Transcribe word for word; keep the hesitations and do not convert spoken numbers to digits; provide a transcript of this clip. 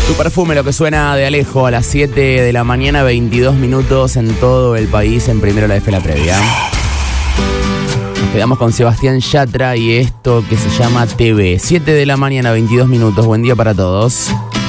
Tu perfume, lo que suena de Alejo a las siete de la mañana, veintidós minutos en todo el país, en Primero la F la previa. Nos quedamos con Sebastián Yatra y esto que se llama T V. siete de la mañana, veintidós minutos. Buen día para todos.